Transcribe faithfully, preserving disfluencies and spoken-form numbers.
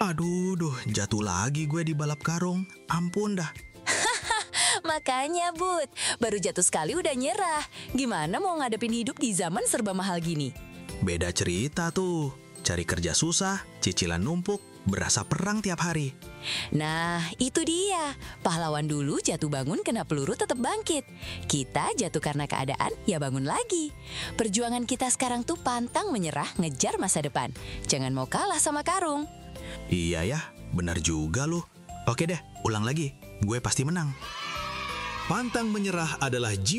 Aduh, duh, jatuh lagi gue di balap karung. Ampun dah. Makanya, Bud, baru jatuh sekali udah nyerah. Gimana mau ngadepin hidup di zaman serba mahal gini? Beda cerita tuh. Cari kerja susah, cicilan numpuk, berasa perang tiap hari. Nah, itu dia. Pahlawan dulu jatuh bangun kena peluru tetap bangkit. Kita jatuh karena keadaan, ya bangun lagi. Perjuangan kita sekarang tuh pantang menyerah ngejar masa depan. Jangan mau kalah sama karung. Iya ya, benar juga loh. Oke deh, ulang lagi. Gue pasti menang. Pantang menyerah adalah jiwa